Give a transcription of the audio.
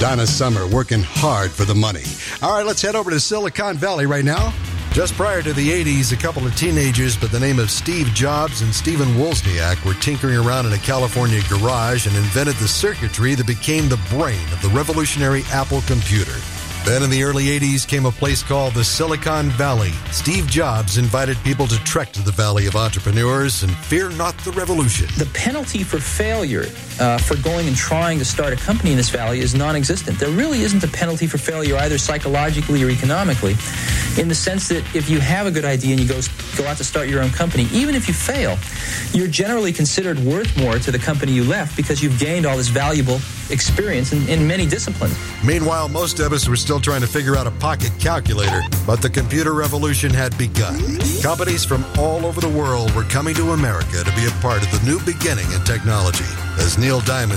Donna Summer working hard for the money. All right, let's head over to Silicon Valley right now. Just prior to the 80s, a couple of teenagers by the name of Steve Jobs and Stephen Wozniak were tinkering around in a California garage and invented the circuitry that became the brain of the revolutionary Apple computer. Then in the early 80s came a place called the Silicon Valley. Steve Jobs invited people to trek to the Valley of Entrepreneurs and fear not the revolution. The penalty for failure for going and trying to start a company in this valley is non-existent. There really isn't a penalty for failure either psychologically or economically, in the sense that if you have a good idea and you go out to start your own company, even if you fail, you're generally considered worth more to the company you left because you've gained all this valuable experience in many disciplines. Meanwhile, most of us were still trying to figure out a pocket calculator, but the computer revolution had begun. Companies from all over the world were coming to America to be a part of the new beginning in technology. As Neil Diamond